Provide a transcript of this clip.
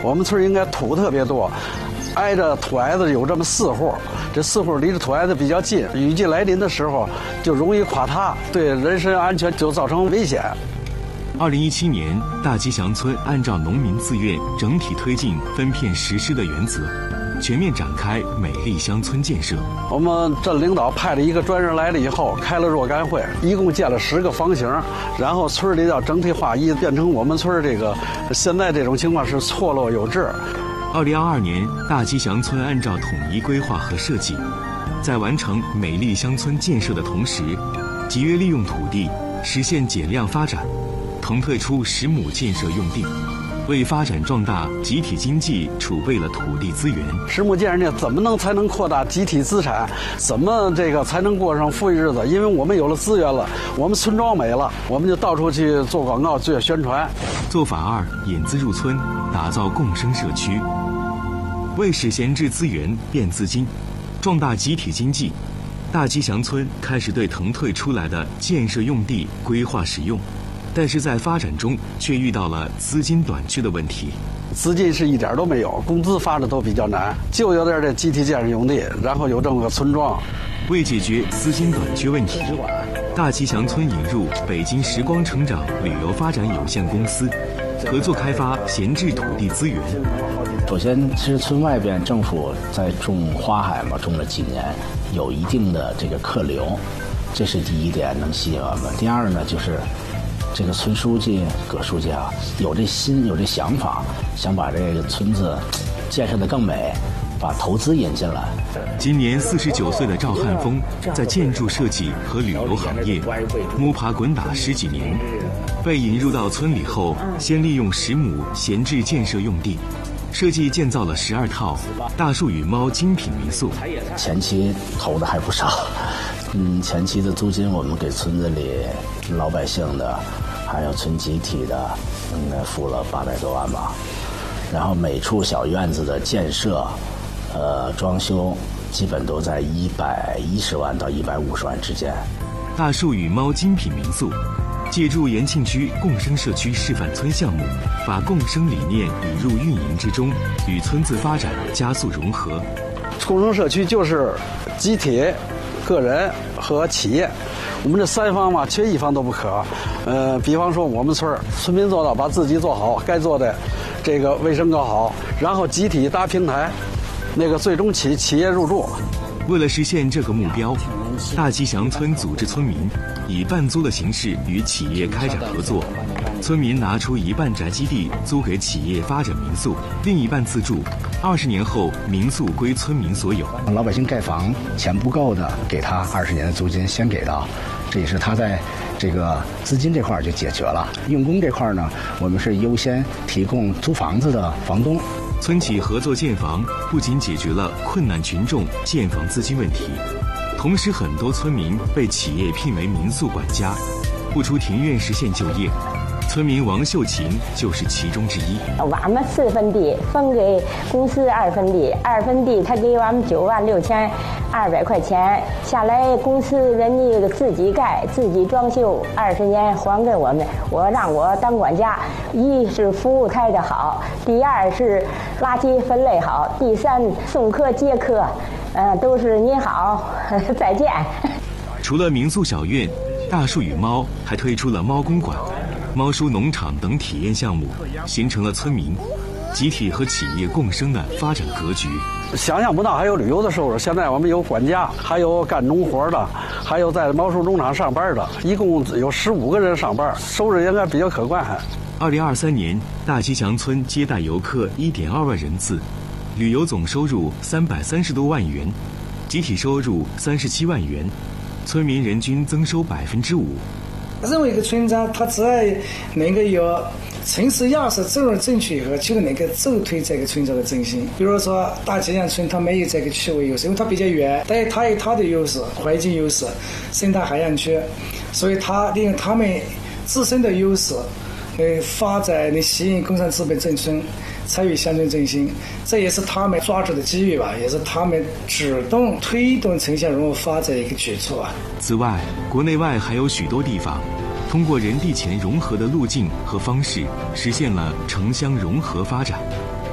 我们村应该土特别多，挨着土矮子有这么4户，这4户离着土矮子比较近，雨季来临的时候就容易垮塌，对人身安全就造成危险。 2017年，大吉祥村按照农民自愿整体推进分片实施的原则，全面展开美丽乡村建设。 我们镇领导派了一个专人来了以后，开了若干会，一共建了10个房型，然后村里要整体划一，变成我们村这个现在这种情况是错落有致。 2022年，大吉祥村按照统一规划和设计，在完成美丽乡村建设的同时，节约利用土地，实现减量发展，腾退出10亩建设用地，为发展壮大集体经济储备了土地资源。 10亩建设怎么才能扩大集体资产？怎么才能过上富裕日子？因为我们有了资源了，我们村庄没了，我们就到处去做广告、做宣传。 做法2：引资入村，打造共生社区。为使闲置资源变资金，壮大集体经济，大吉祥村开始对腾退出来的建设用地规划使用。但是在发展中却遇到了资金短缺的问题， 资金是一点都没有，工资发的都比较难，就有点这集体建设用地，然后有这么个村庄。 为解决资金短缺问题，大吉祥村引入北京时光成长旅游发展有限公司，合作开发闲置土地资源。 首先，其实村外边政府在种花海嘛，种了几年，有一定的这个客流，这是第一点能吸引我们。第二呢，就是这个村书记、葛书记啊，有这心，有这想法，想把这个村子建设得更美，把投资引进来。 今年49岁的赵汉峰，在建筑设计和旅游行业摸爬滚打10几年，被引入到村里后，先利用10亩闲置建设用地，设计建造了12套大树与猫精品民宿。 前期投的还不少，前期的租金我们给村子里老百姓的，还有村集体的，应该付了800多万吧。然后每处小院子的建设，装修，基本都在110万到150万之间。 大树与猫精品民宿，借助延庆区共生社区示范村项目，把共生理念引入运营之中，与村子发展加速融合。 共生社区就是集体、个人和企业，我们这3方嘛，缺一方都不可。比方说我们村民做到把自己做好，该做的这个卫生搞好，然后集体搭平台，最终企业入驻。 为了实现这个目标，大吉祥村组织村民以半租的形式与企业开展合作，村民拿出一半宅基地租给企业发展民宿，另一半自住。20年后，民宿归村民所有。 老百姓盖房钱不够的，给他20年的租金先给到，这也是他在这个资金这块就解决了。用工这块呢，我们是优先提供租房子的房东。 村企合作建房不仅解决了困难群众建房资金问题，同时很多村民被企业聘为民宿管家，不出庭院实现就业。村民王秀琴就是其中之一。 我们4分地分给公司2分地，2分地他给我们96200块钱，下来公司人家自己盖自己装修，20年还给我们。让我当管家，一是服务态度好，第2是垃圾分类好，第3送客接客，都是您好，再见。 除了民宿小院，大树与猫还推出了猫公馆、猫叔农场等体验项目，形成了村民集体和企业共生的发展格局。 想象不到还有旅游的收入，现在我们有管家，还有干农活的，还有在猫叔农场上班的，一共有15个人上班，收入应该比较可观。 2023年，大吉祥村接待游客1.2万人次，旅游总收入330多万元，集体收入37万元，村民人均增收5%。 任何一个村长，他只要能够有城市要素走入正确以后，就能够助推这个村庄的振兴。比如说大吉祥村，它没有这个区位优势，因为它比较远，但是它有它的优势，环境优势，生态海洋区，所以它利用他们自身的优势，发展吸引工商资本进村，参与乡村振兴，这也是他们抓住的机遇吧，也是他们主动推动城乡融合发展的一个举措啊。 此外，国内外还有许多地方通过人地钱融合的路径和方式，实现了城乡融合发展。